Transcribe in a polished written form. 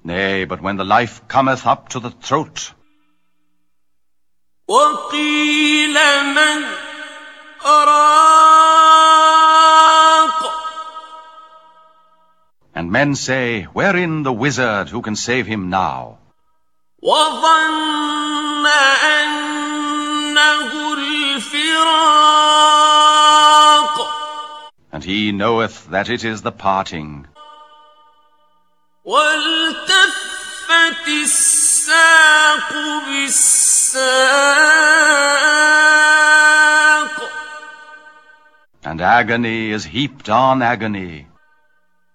Nay, but when the life cometh up to the throat. وَقِيلَ مَنْ أَرَاقَ. And men say, wherein the wizard who can save him now? وَظَنَّ أَنَّهُ الْفِرَاقُ. And he knoweth that it is the parting. وَالْتَفَّتِ السَّاقُ بِالسَّاقِ. And agony is heaped on agony.